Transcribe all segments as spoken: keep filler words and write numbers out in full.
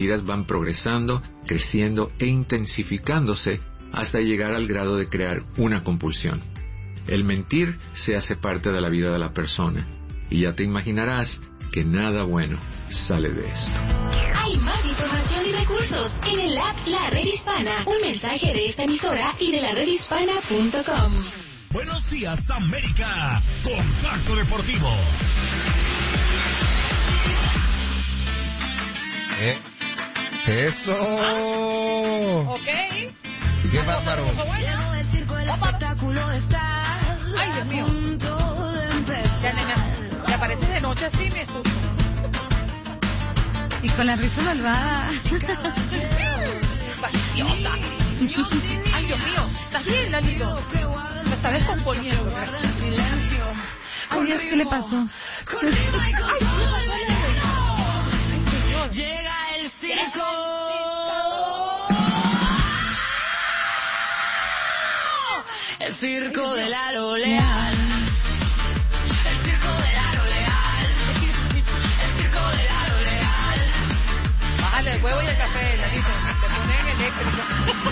mentiras van progresando, creciendo e intensificándose hasta llegar al grado de crear una compulsión. El mentir se hace parte de la vida de la persona, y ya te imaginarás que nada bueno sale de esto. Hay más información y recursos en el app La Red Hispana. Un mensaje de esta emisora y de la red hispana punto com. Buenos días, América. Contacto Deportivo. ¿Eh? ¡Eso! Ah, ok. ¡Qué bárbaro! Ay, Dios mío. Ya, nena, me aparece de noche así, me asusto. Y con la risa malvada. Paciosa. Ay, Dios mío. ¿Estás bien, Lalito? Me está descomponiendo. Ay, Dios, ¿qué le pasó? Llega el circo. El circo de Lalo Leal. El circo de Lalo Leal. El circo de Lalo Leal. Bájale el huevo y el café, Lalito. Te ponen eléctrico.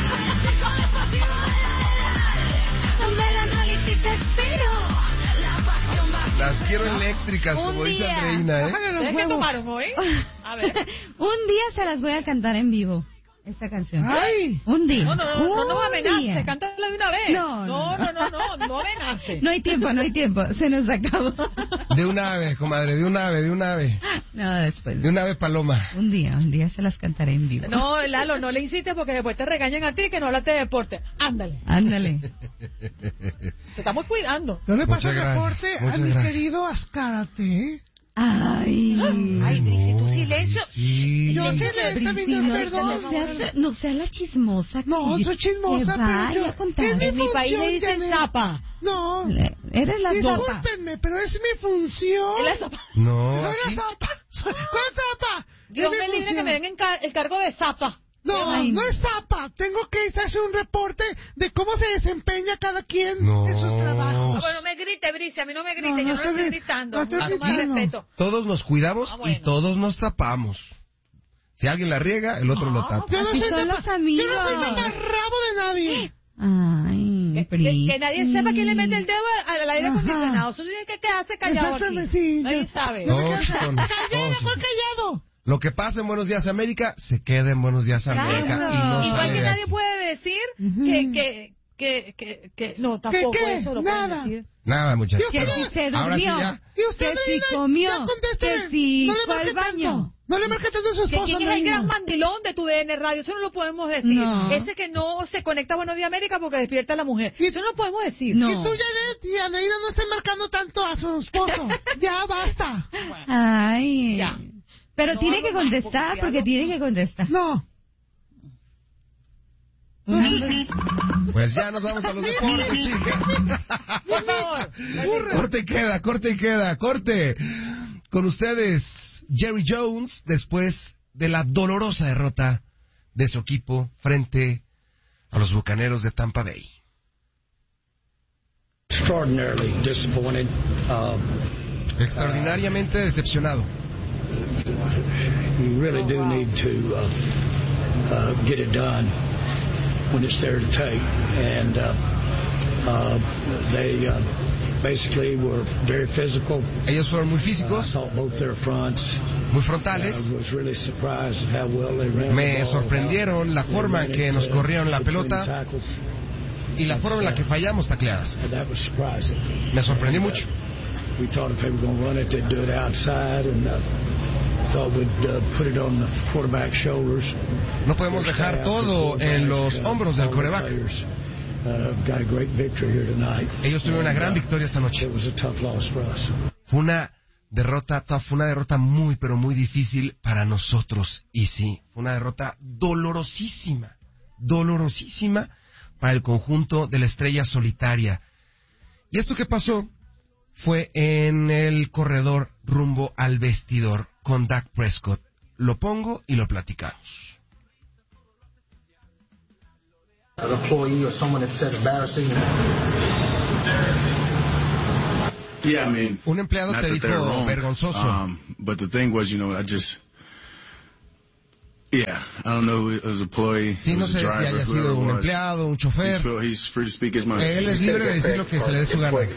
Donde el análisis te espero. Las quiero eléctricas, como Un dice día. Andreina, ¿eh? ¿Ustedes qué tomaron hoy? A ver. Un día se las voy a cantar en vivo, esta canción. ¡Ay! Un día. No, no, no, no, no Un amenace, día. cántala de una vez. No, no, no. no, no, no, no amenace. No hay tiempo, no hay tiempo. Se nos acabó. De una ave, comadre, de una ave, de una ave. No, después. De una ave paloma. Un día, un día se las cantaré en vivo. No, Lalo, no le insistes porque después te regañan a ti que no hablaste de deporte. Ándale. Ándale. Te estamos cuidando. No le pasa Muchas el gracias, reporte a muchas mi gracias. querido Azcárate. Ay. Ay, Brisi, tu silencio. Sí. Yo Sí, sé que Brisi, también, no, perdón. no seas, no seas la chismosa. No, que- soy chismosa, que pero vaya yo... a contar. es mi En mi país le función, dicen Janet. zapa. No, Eres la sopa. discúlpenme, pero es mi función. Es la zapa. No, Soy aquí. la zapa. Soy- ¿Cuál zapa? Dios Es mi me libre que función. me den en car- el cargo de zapa. No, Ay, no no. es zapa. Tengo que hacer un reporte de cómo se desempeña cada quien No. en sus trabajos. Bueno, me grite, Brisi, a mí no me grite, No, yo no no te estoy gri- gritando. no te Mucho más gritando. respeto. Todos nos cuidamos Ah, bueno. y todos nos tapamos. Si alguien la riega, el otro lo tapa. Yo no Así soy son tapa- los amigos. Yo no soy taparrabo de nadie. Ay, Que, que- Brisi. que nadie sepa quién le mete el dedo al, al aire Ajá. acondicionado. Eso tiene que quedarse callado aquí. Exactamente, sí. Nadie yo- sabe. No, me quedo- chicones, Callado, no, ¿cuál callado? Lo que pasa en Buenos Días América, se queda en Buenos Días América. Claro. Y no Igual sale que de nadie aquí. puede decir Ujú. que, que, que, que, que, no, tampoco qué? eso lo Nada. pueden decir. Nada, muchachos. Que si se Ahora sí durmió, ya. ¿Y usted, que si Andreina, comió, ya contéstele. que si No le fue marque al baño. tanto. No le marque tanto a su Que esposa, quién es el Andreina. gran mandilón de tu D N Radio, eso no lo podemos decir. No. Ese que no se conecta a Buenos Días América porque despierta a la mujer. Eso no lo podemos decir. No. Y tú, Janet, y Andreina no estén marcando tanto a su esposo. Ya basta. Ay. Ya. Pero No tiene hago que más, contestar porque porque hago- tiene que contestar. No. Pues ya nos vamos a los deportes, chicas. Por favor. Corte y queda, corte y queda, corte. Con ustedes, Jerry Jones, después de la dolorosa derrota de su equipo frente a los Bucaneros de Tampa Bay. Extraordinarily disappointed. Uh, Extraordinariamente decepcionado. you really do need to uh, uh, get it done when it's there to take. And uh, uh, they uh, basically were very physical. Ellos fueron muy Uh, I físicos, thought both their fronts. muy I frontales. was really surprised at how well they ran Me the ball, sorprendieron la how they forma ran en que it, nos uh, corrieron la between pelota tackles. y la forma en la que fallamos tacleadas. And that was surprising. Me sorprendí And, uh, mucho. We thought if they were going to run it, they'd do it outside, and uh, thought we'd uh, put it on the quarterback's shoulders. No podemos dejar todo en los hombros del coreback. Uh, got a great victory here tonight. Ellos tuvieron una And, gran uh, victoria esta noche. It was a tough loss for us. Fue una derrota, fue una derrota muy, pero muy difícil para nosotros. Y sí, fue una derrota dolorosísima, dolorosísima para el conjunto de la Estrella Solitaria. ¿Y esto qué pasó? Fue en el corredor rumbo al vestidor con Dak Prescott. Lo pongo y lo platicamos. An employee or someone that said embarrassing. Yeah, I mean, Un empleado not te that they're dijo wrong, vergonzoso. um, but the thing was, you know, I just Yeah, I don't know if it was an employee. Sí, no sé si haya sido un empleado, un chofer. He's free to speak his mind. Él es libre de decir lo que se le dé su gana.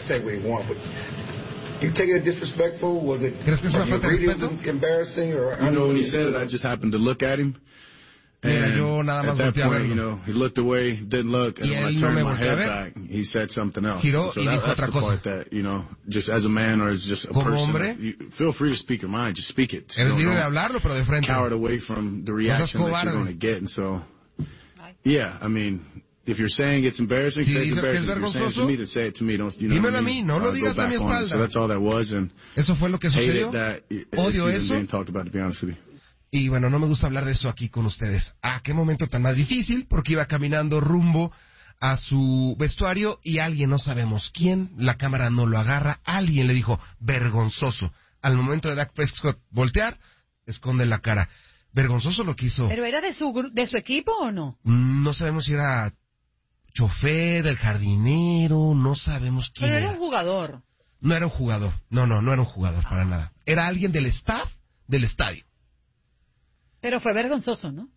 You take it disrespectful? Was it? ¿Crees que es una falta de respeto? Embarrassing or? You know, when he said it, I just happened to look at him. Mira, yo nada más at that volteé a point, verlo. you know, he looked away, didn't look, and Y when I él no turned me my volteó a head ver. back, he said something else. Giró so y that, dijo that's otra the cosa. part that, you know, just as a man or as just a Como person, hombre, you feel free to speak your mind, just speak it. Eres Don't- libre de don't hablarlo, pero de frente. Coward away from the reaction that you're going to get, and so, yeah, I mean, if you're saying it's embarrassing, Si say it's dices que es embarrassing. If you're saying it to vergonzoso, me, then say it to me. Don't, you know dímelo what I a mean? mí, no lo Uh, go digas a mi back on it. espalda. So that's all that was, and Eso fue lo que sucedió. hated that it- Odio it's even eso. being talked about, to be honest with you. Y bueno, no me gusta hablar de eso aquí con ustedes. ¿A qué momento tan más difícil? Porque iba caminando rumbo a su vestuario y alguien, no sabemos quién, la cámara no lo agarra, alguien le dijo, vergonzoso. Al momento de Dak Prescott voltear, esconde la cara. Vergonzoso lo que hizo. ¿Pero era de su, gru- de su equipo o no? No sabemos si era chofer, el jardinero, no sabemos quién Pero era era. un jugador. No era un jugador, no, no, no era un jugador para nada. Era alguien del staff del estadio. Pero fue vergonzoso, ¿no?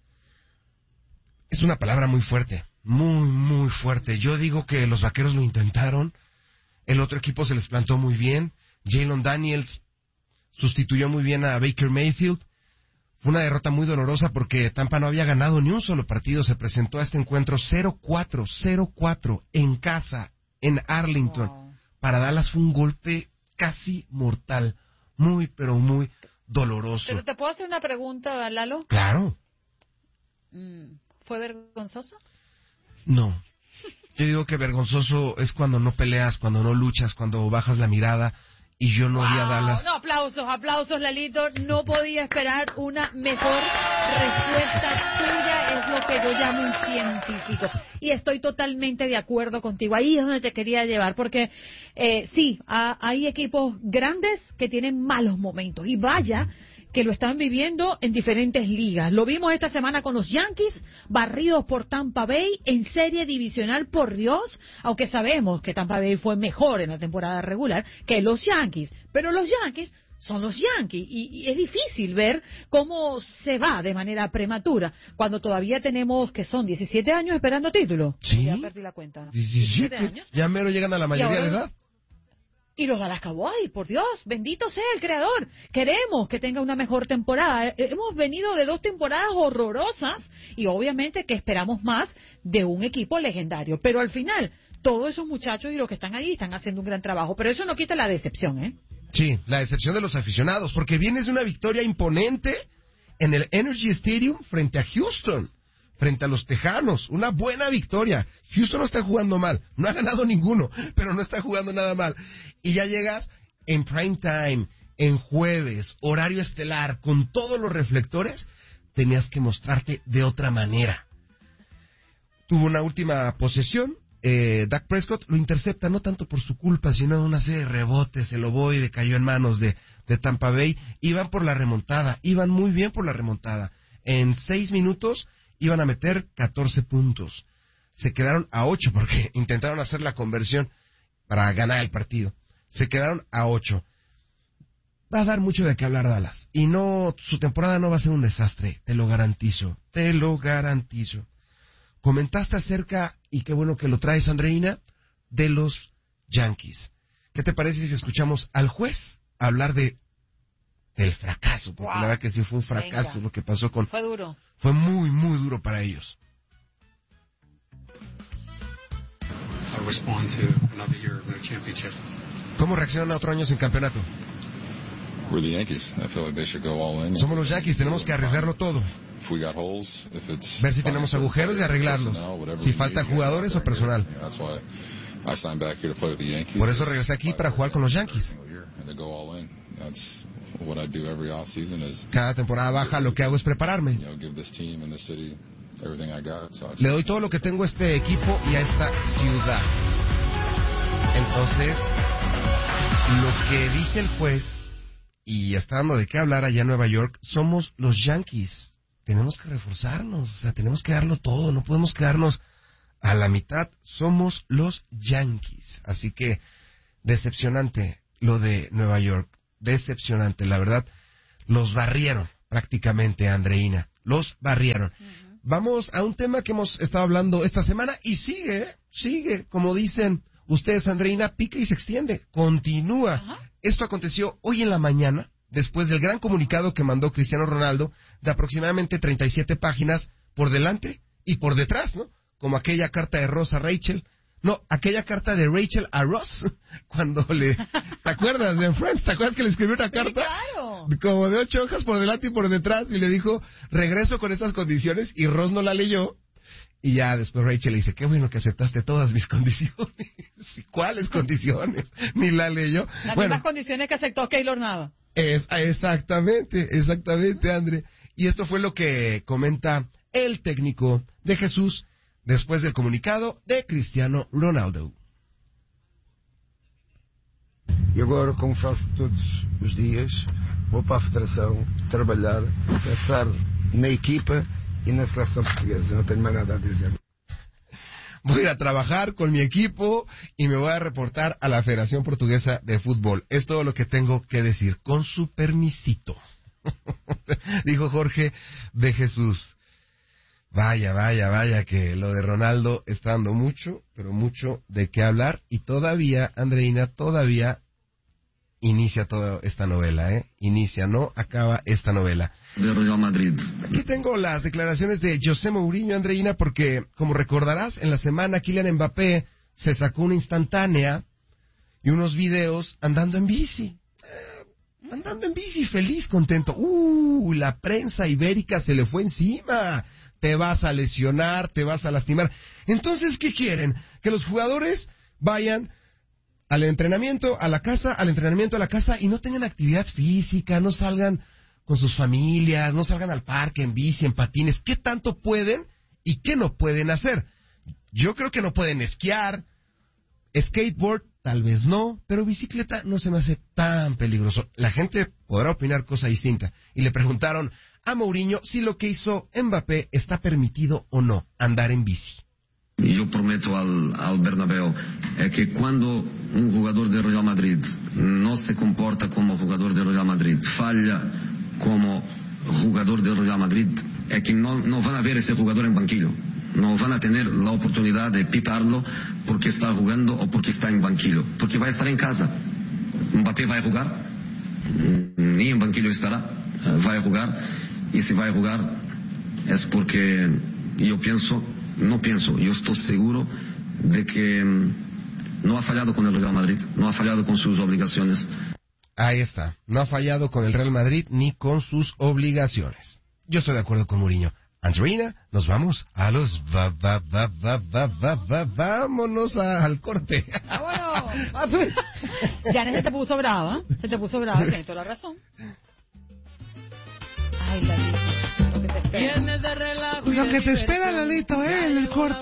Es una palabra muy fuerte, muy, muy fuerte. Yo digo que los vaqueros lo intentaron, el otro equipo se les plantó muy bien, Jalen Daniels sustituyó muy bien a Baker Mayfield. Fue una derrota muy dolorosa porque Tampa no había ganado ni un solo partido. Se presentó a este encuentro cero cuatro, cero cuatro en casa, en Arlington. Wow. Para Dallas fue un golpe casi mortal, muy, pero muy doloroso. Pero te puedo hacer una pregunta, Lalo. Claro, Mm, ¿Fue vergonzoso? no. Yo digo que vergonzoso es cuando no peleas, cuando no luchas, cuando bajas la mirada. Y yo no vi a Wow, Dallas. no, aplausos, aplausos, Lalito. No podía esperar una mejor respuesta tuya. Es lo que yo llamo un científico. Y estoy totalmente de acuerdo contigo. Ahí es donde te quería llevar. Porque eh, sí, ha- hay equipos grandes que tienen malos momentos. Y vaya que lo están viviendo en diferentes ligas. Lo vimos esta semana con los Yankees, barridos por Tampa Bay en serie divisional, por Dios, aunque sabemos que Tampa Bay fue mejor en la temporada regular que los Yankees, pero los Yankees son los Yankees y, y es difícil ver cómo se va de manera prematura cuando todavía tenemos, que son diecisiete años esperando título. Sí. Ya perdí la cuenta. diecisiete años. Ya mero llegan a la mayoría ahora- de edad. Y los Dallas Cowboys, por Dios, bendito sea el creador. Queremos que tenga una mejor temporada. Eh, Hemos venido de dos temporadas horrorosas y obviamente que esperamos más de un equipo legendario. Pero al final, todos esos muchachos y los que están ahí están haciendo un gran trabajo. Pero eso no quita la decepción, ¿eh? Sí, la decepción de los aficionados, porque vienes de una victoria imponente en el Energy Stadium frente a Houston, frente a los Tejanos, una buena victoria. Houston no está jugando mal, no ha ganado ninguno, pero no está jugando nada mal. Y ya llegas en prime time, en jueves, horario estelar, con todos los reflectores, tenías que mostrarte de otra manera. Tuvo una última posesión, eh, Dak Prescott lo intercepta, no tanto por su culpa, sino una serie de rebotes, el ovoide cayó en manos de, de Tampa Bay, iban por la remontada, iban muy bien por la remontada. En seis minutos iban a meter catorce puntos. Se quedaron a ocho porque intentaron hacer la conversión para ganar el partido. Se quedaron a ocho. Va a dar mucho de qué hablar Dallas. Y no, su temporada no va a ser un desastre, te lo garantizo, te lo garantizo. Comentaste acerca, y qué bueno que lo traes, Andreina, de los Yankees. ¿Qué te parece si escuchamos al juez hablar de del fracaso? Porque Wow. la verdad que sí fue un fracaso Venga. lo que pasó con... Fue duro. Fue muy, muy duro para ellos. I respond to another year of a championship. ¿Cómo reaccionan a otro año sin campeonato? We're the Yankees. I feel like they should go all in. Somos los Yankees, tenemos que arriesgarlo todo. If we got holes, if it's Ver si tenemos agujeros y arreglarlos. Si falta jugadores o personal. That's why I signed back here to play with the Yankees. Por eso regresé aquí para jugar con los Yankees. And to go all in. That's what I do every offseason is, Cada temporada baja lo que hago es prepararme. you know, give this team and this city everything I got. So I Le doy todo lo que tengo a este equipo y a esta ciudad. Entonces, lo que dice el juez, y está dando de qué hablar allá en Nueva York, somos los Yankees. Tenemos que reforzarnos, o sea, tenemos que darlo todo, no podemos quedarnos a la mitad. Somos los Yankees. Así que, decepcionante lo de Nueva York. Decepcionante, la verdad. Los barrieron prácticamente, Andreina. los barrieron. Uh-huh. Vamos a un tema que hemos estado hablando esta semana y sigue, sigue, como dicen ustedes, Andreina, pica y se extiende, continúa. Uh-huh. Esto aconteció hoy en la mañana, después del gran comunicado que mandó Cristiano Ronaldo, de aproximadamente treinta y siete páginas por delante y por detrás, ¿no? Como aquella carta de Ross a Rachel. No, aquella carta de Rachel a Ross, cuando le... ¿Te acuerdas de Friends? ¿Te acuerdas que le escribió una carta? Sí, claro. Como de ocho hojas por delante y por detrás, y le dijo, regreso con esas condiciones, y Ross no la leyó, y ya después Rachel le dice, qué bueno que aceptaste todas mis condiciones. ¿Cuáles condiciones? Ni la leyó. Las bueno, mismas condiciones que aceptó Keylor Nava. Es, exactamente, exactamente, Andre. Y esto fue lo que comenta el técnico de Jesús después del comunicado de Cristiano Ronaldo. E agora, como faço todos os dias, vou para a Federação trabalhar, pensar na equipa e na seleção portuguesa. Não tenho mais nada a dizer. Voy a ir a trabajar con mi equipo y me voy a reportar a la Federación Portuguesa de Fútbol. Es todo lo que tengo que decir, con su permisito. Dijo Jorge de Jesús. Vaya, vaya, vaya, que lo de Ronaldo está dando mucho, pero mucho de qué hablar. Y todavía, Andreina, todavía inicia toda esta novela, ¿eh? Inicia, no acaba esta novela. De Real Madrid. Aquí tengo las declaraciones de José Mourinho, Andreina, porque, como recordarás, en la semana Kylian Mbappé se sacó una instantánea y unos videos andando en bici. Eh, andando en bici, feliz, contento. ¡Uh! La prensa ibérica se le fue encima. Te vas a lesionar, te vas a lastimar. Entonces, ¿qué quieren? Que los jugadores vayan al entrenamiento, a la casa, al entrenamiento, a la casa, y no tengan actividad física, no salgan con sus familias, no salgan al parque en bici, en patines. ¿Qué tanto pueden y qué no pueden hacer? Yo creo que no pueden esquiar, skateboard, tal vez no, pero bicicleta no se me hace tan peligroso. La gente podrá opinar cosa distinta. Y le preguntaron a Mourinho si lo que hizo Mbappé está permitido o no, andar en bici. Yo prometo al, al Bernabéu é que cuando un jugador de Real Madrid no se comporta como jugador de Real Madrid, falla como jugador de Real Madrid, é que no, no van a ver ese jugador en banquillo. No van a tener la oportunidad de pitarlo porque está jugando o porque está en banquillo, porque va a estar en casa. Mbappé va a jugar, ni en banquillo estará, va a jugar, y si va a jugar es porque yo pienso, no pienso, yo estoy seguro de que no ha fallado con el Real Madrid, no ha fallado con sus obligaciones. Ahí está, no ha fallado con el Real Madrid ni con sus obligaciones. Yo estoy de acuerdo con Mourinho. Andreina, nos vamos a los va, va, va, va, va, va, va, vámonos a, al corte. Vámonos. Ya se te puso brava, se te puso brava, tienes toda la razón. Ay, Lalito, lo que te espera. Lo que te espera, Lalito, eh, en el corte.